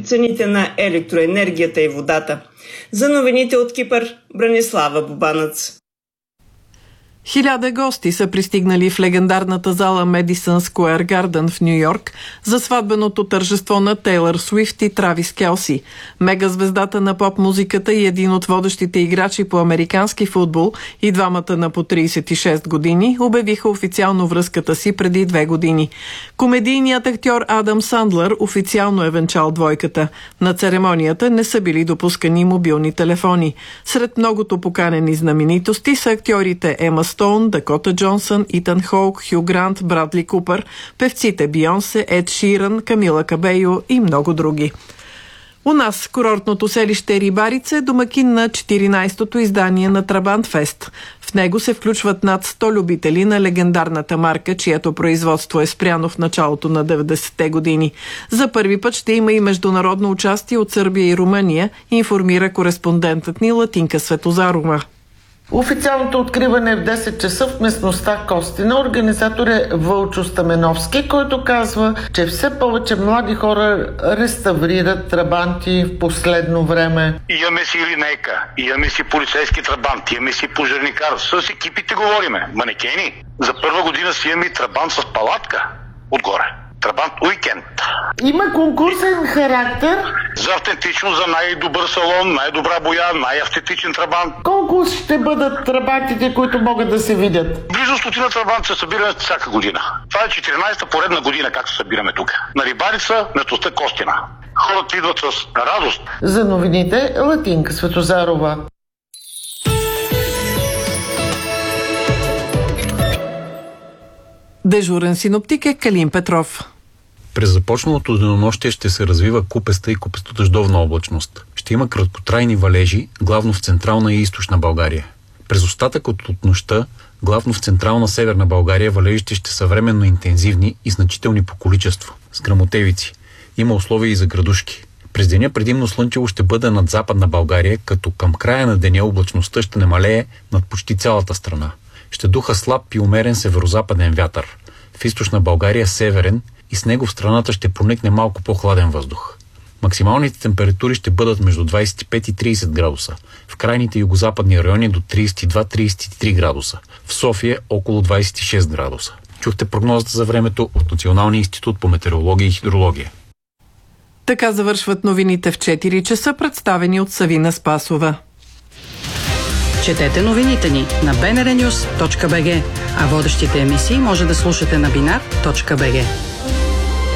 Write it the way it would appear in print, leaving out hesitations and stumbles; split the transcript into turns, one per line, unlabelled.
цените на електроенергията и водата. За новините от Кипър, Бранислава Бубанъц.
1000 гости са пристигнали в легендарната зала Madison Square Garden в Ню-Йорк за сватбеното тържество на Тейлър Суифт и Травис Келси. Мегазвездата на поп-музиката и един от водещите играчи по американски футбол и двамата на по 36 години обявиха официално връзката си преди 2 години. Комедийният актьор Адам Сандлър официално е венчал двойката. На церемонията не са били допускани мобилни телефони. Сред многото поканени знаменитости са актьорите Ема Стоун, Дакота Джонсън, Итан Хоук, Хю Грант, Брадли Купър, певците Бийонсе, Ед Ширан, Камила Кабейо и много други. У нас курортното селище Рибарица е домакин на 14-то издание на Трабант Фест. В него се включват над 100 любители на легендарната марка, чието производство е спряно в началото на 90-те години. За първи път ще има и международно участие от Сърбия и Румъния, информира кореспондентът ни Латинка Светозарова.
Официалното откриване е в 10 часа в местността Костина. Организатор е Вълчо Стаменовски, който казва, че все повече млади хора реставрират трабанти в последно време.
Имаме си линейка, имаме си полицейски трабант, имаме си пожарникар. С екипите говориме. Манекени. За първа година си имаме и трабант с палатка отгоре. Трабант уикенд.
Има конкурсен характер.
За автентично, за най-добър салон, най-добра боя, най-автентичен трабант.
Колко ще бъдат трабантите, които могат да се видят?
Близо 100 трабант се събираме всяка година. Това е 14-та поредна година, как се събираме тук. На Рибарица, местността Костина. Хората идват с радост.
За новините Латинка Светозарова.
Дежурен синоптик е Калин Петров.
През започналото денонощие ще се развива купеста и купесто-дъждовна облачност. Ще има краткотрайни валежи, главно в централна и източна България. През остатък от нощта, главно в централна северна България, валежите ще са временно интензивни и значителни по количество, с гръмотевици. Има условия и за градушки. През деня предимно слънчево ще бъде над западна България, като към края на деня облачността ще намалее над почти цялата страна. Ще духа слаб и умерен северозападен вятър. В източна България северен и с него в страната ще проникне малко по-хладен въздух. Максималните температури ще бъдат между 25 и 30 градуса. В крайните югозападни райони до 32-33 градуса. В София около 26 градуса. Чухте прогнозата за времето от Националния институт по метеорология и хидрология.
Така завършват новините в 4 часа, представени от Савина Спасова.
Четете новините ни на bnrnews.bg, а водещите емисии може да слушате на binar.bg.